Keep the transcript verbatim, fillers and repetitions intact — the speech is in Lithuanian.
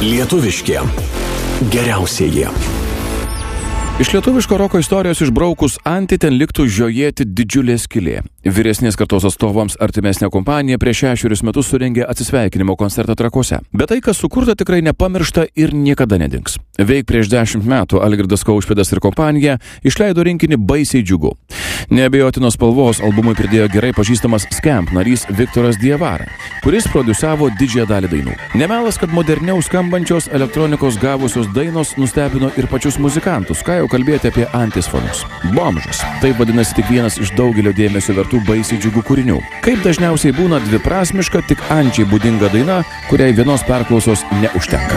Lietuviški geriausieji. Iš lietuviško roko istorijos išbraukus antį ten liktų žiojėti didžiulė skylė. Vyresnės kartos atstovams artimesnė kompanija prieš šešerius metus surengė atsisveikinimo koncertą Trakuose. Bet tai, kas sukurta, tikrai nepamiršta ir niekada nedings. Veik prieš dešimt metų Algirdas Kaušpėdas ir kompanija išleido rinkinį Baisiai džiugu. Neabejotinos spalvos albumui pridėjo gerai pažįstamas Skemp narys Viktoras Diavara, kuris prodiusavo didžiąją dalį dainų. Nemelas, kad moderniau skambančios elektronikos gavusios dainos nustebino ir pačius muzikantus, ką jau kalbėti apie antisfonus. Bomžas. Taip vadinasi tik vienas iš daugelio dėmesio vertų Baisiai džiugų kūrinių. Kaip dažniausiai būna dviprasmiška, tik ančiai būdinga daina, kuriai vienos perklausos neužtenka.